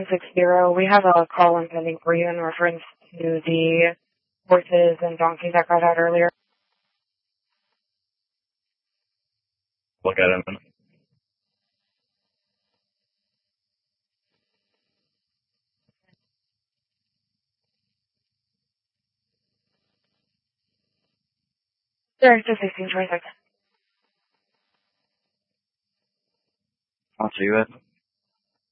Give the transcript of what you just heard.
160. We have a call in pending for you in reference to the horses and donkeys that got out earlier. Look at him. Sure, just 1626. I'll see you at.